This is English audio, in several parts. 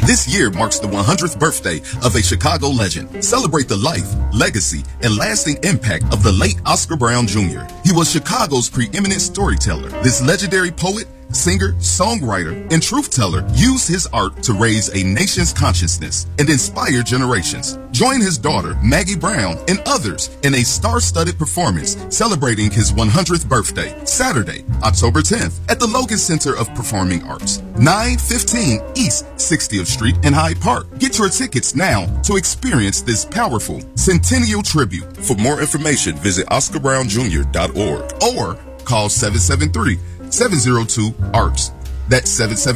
This year marks the 100th birthday of a Chicago legend. Celebrate the life, legacy, and lasting impact of the late Oscar Brown Jr. He was Chicago's preeminent storyteller. This legendary poet, singer, songwriter, and truth teller used his art to raise a nation's consciousness and inspire generations. Join his daughter, Maggie Brown, and others in a star-studded performance celebrating his 100th birthday, Saturday, October 10th, at the Logan Center of Performing Arts, 915 East 60th Street in Hyde Park. Get your tickets now to experience this powerful centennial tribute. For more information, visit OscarBrownJr.org or call 773-702-ARTS. That's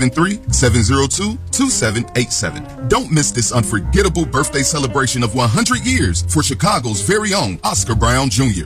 773-702-2787. Don't miss this unforgettable birthday celebration of 100 years for Chicago's very own Oscar Brown Jr.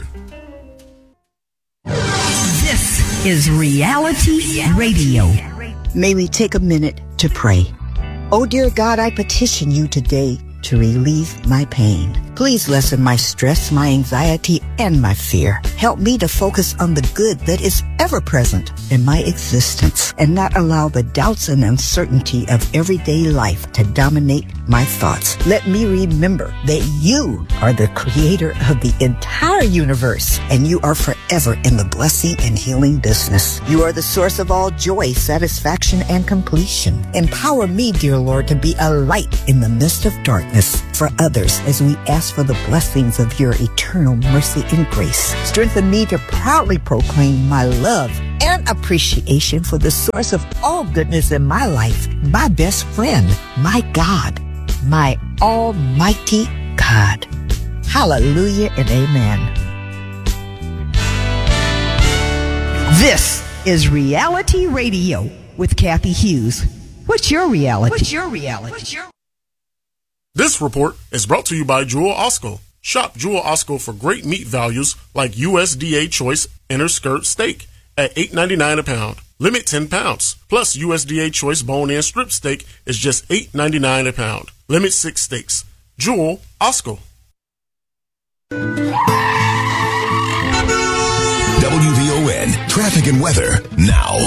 This is Reality Radio. May we take a minute to pray. Oh, dear God, I petition you today to relieve my pain. Please lessen my stress, my anxiety, and my fear. Help me to focus on the good that is ever present in my existence and not allow the doubts and uncertainty of everyday life to dominate my thoughts. Let me remember that you are the creator of the entire universe and you are forever in the blessing and healing business. You are the source of all joy, satisfaction, and completion. Empower me, dear Lord, to be a light in the midst of darkness for others as we ask for the blessings of your eternal mercy and grace. Strengthen me to proudly proclaim my love and appreciation for the source of all goodness in my life, my best friend, my God, my almighty God. Hallelujah and amen. This is Reality Radio with Kathy Hughes. What's your reality? This report is brought to you by Jewel Osco. Shop Jewel Osco for great meat values like USDA Choice Inner Skirt Steak at $8.99 a pound. Limit 10 pounds. Plus USDA Choice Bone-In Strip Steak is just $8.99 a pound. Limit 6 steaks. Jewel Osco. WVON Traffic and Weather now.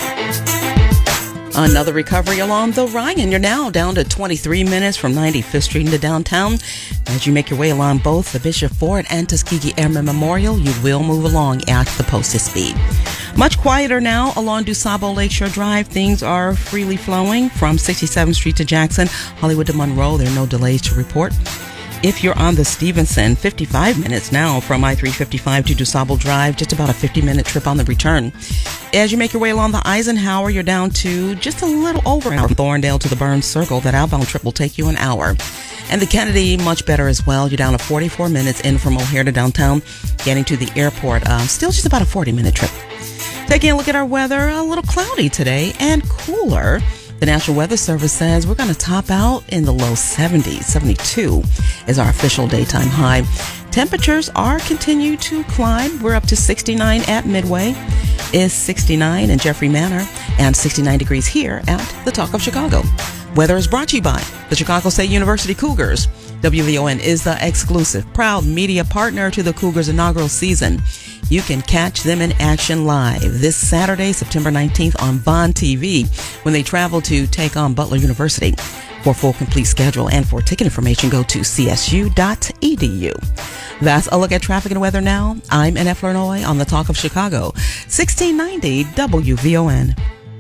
Another recovery along the Ryan. You're now down to 23 minutes from 95th Street into downtown. As you make your way along both the Bishop Ford and Tuskegee Airmen Memorial, you will move along at the posted speed. Much quieter now along DuSable Lakeshore Drive. Things are freely flowing from 67th Street to Jackson, Hollywood to Monroe. There are no delays to report. If you're on the Stevenson, 55 minutes now from I-355 to DuSable Drive, just about a 50-minute trip on the return. As you make your way along the Eisenhower, you're down to just a little over an hour from Thorndale to the Burns Circle. That outbound trip will take you an hour. And the Kennedy, much better as well. You're down to 44 minutes in from O'Hare to downtown, getting to the airport. Still just about a 40-minute trip. Taking a look at our weather, a little cloudy today and cooler. The National Weather Service says we're going to top out in the low 70s. 72 is our official daytime high. Temperatures are continue to climb. We're up to 69 at Midway, is 69 in Jeffrey Manor, and 69 degrees here at the Talk of Chicago. Weather is brought to you by the Chicago State University Cougars. WVON is the exclusive, proud media partner to the Cougars' inaugural season. You can catch them in action live this Saturday, September 19th on Vaughn TV when they travel to take on Butler University. For full complete schedule and for ticket information, go to csu.edu. That's a look at traffic and weather now. I'm NF Lernoi on the Talk of Chicago, 1690 WVON.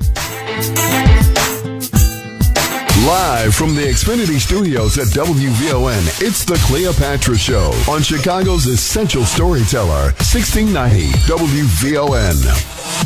Live from the Xfinity Studios at WVON, it's the Cleopatra Show on Chicago's essential storyteller, 1690 WVON.